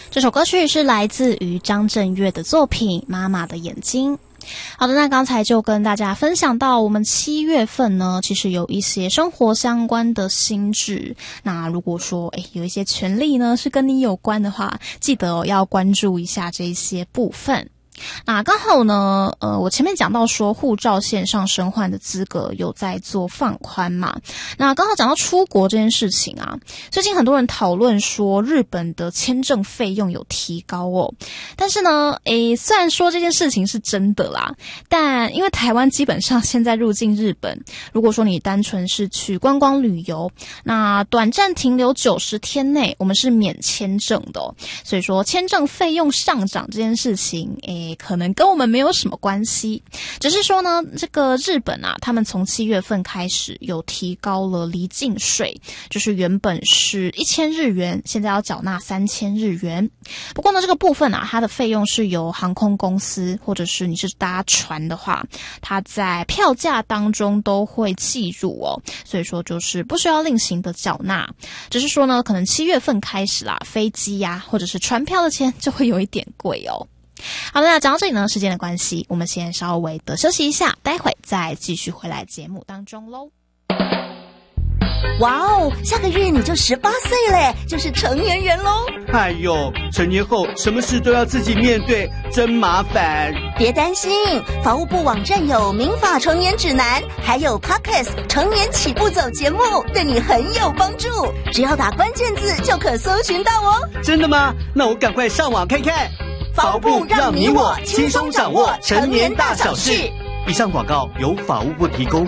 这首歌曲是来自于张震岳的作品《妈妈的眼睛》。好的，那刚才就跟大家分享到，我们7月份呢，其实有一些生活相关的新制。那如果说有一些权利呢是跟你有关的话，记得要关注一下这些部分。那刚好呢，我前面讲到说护照线上申换的资格有在做放宽嘛，那刚好讲到出国这件事情啊，最近很多人讨论说日本的签证费用有提高哦，但是呢，虽然说这件事情是真的啦，但因为台湾基本上现在入境日本，如果说你单纯是去观光旅游，那短暂停留90天内，我们是免签证的哦，所以说签证费用上涨这件事情，可能跟我们没有什么关系，只是说呢，这个日本啊，他们从7月份开始有提高了离境税，就是原本是1000日元，现在要缴纳3000日元。不过呢，这个部分啊，它的费用是由航空公司或者是你是搭船的话，它在票价当中都会计入哦，所以说就是不需要另行的缴纳。只是说呢，可能7月份开始啦，飞机呀，或者是船票的钱就会有一点贵哦。好的，那讲到这里呢，时间的关系，我们先稍微的休息一下，待会再继续回来节目当中咯。 哇哦，下个月你就18岁嘞，就是成年人咯。 哎呦，成年后什么事都要自己面对，真麻烦。 别担心，法务部网站有民法成年指南，还有 Podcast 成年起步走节目，对你很有帮助。只要打关键字就可搜寻到哦。 真的吗？那我赶快上网看看。 法务部让你我轻松掌握成年大小事。 以上广告由法务部提供。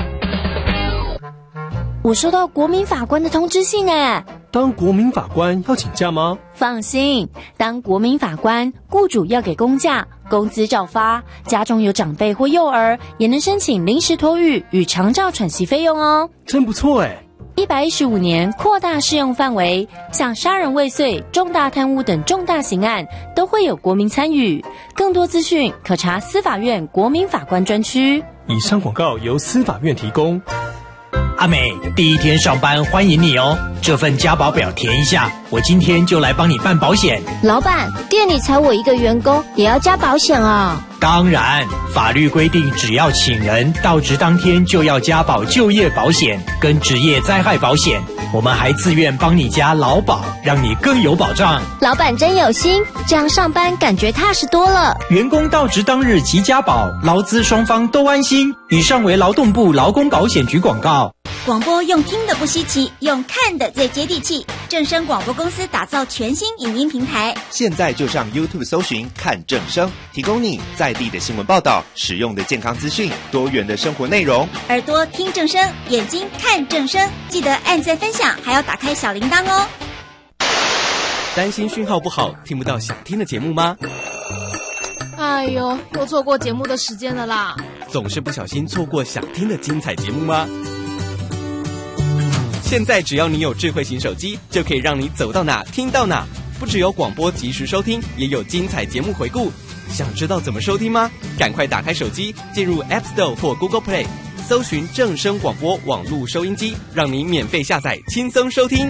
我收到国民法官的通知信耶。 当国民法官要请假吗？ 放心，当国民法官，雇主要给公假，工资照发，家中有长辈或幼儿，也能申请临时托育与长照喘息费用哦。 真不错耶。 115年扩大适用范围，像杀人未遂、重大贪污等重大刑案都会有国民参与。更多资讯可查司法院国民法官专区。 以上广告由司法院提供。 阿美，第一天上班欢迎你哦，这份加保表填一下，我今天就来帮你办保险。 老板，店里才我一个员工，也要加保险啊？ 当然，法律规定只要请人，到职当天就要加保就业保险跟职业灾害保险，我们还自愿帮你加劳保，让你更有保障。 老板真有心，这样上班感觉踏实多了。 员工到职当日即加保，劳资双方都安心。以上为劳动部劳工保险局广告。 广播用听的不稀奇，用看的最接地气。正声广播公司打造全新影音平台， 现在就上 YouTube 搜寻看正声，提供你在地的新闻报道、实用的健康资讯、多元的生活内容。 耳朵听正声，眼睛看正声，记得按赞分享，还要打开小铃铛哦。 担心讯号不好，听不到想听的节目吗？ 哎呦，又错过节目的时间了啦！ 总是不小心错过想听的精彩节目吗？现在只要你有智慧型手机，就可以让你走到哪听到哪。不只有广播及时收听，也有精彩节目回顾。想知道怎么收听吗？赶快打开手机，进入 App Store 或 Google Play， 搜寻正声广播网络收音机，让你免费下载，轻松收听。